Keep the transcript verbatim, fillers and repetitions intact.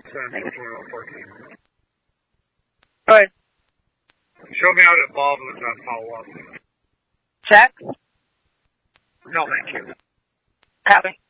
tutorial fourteen. Go ahead. Show me how to evolve with that follow-up. Check? No, thank you. Copy.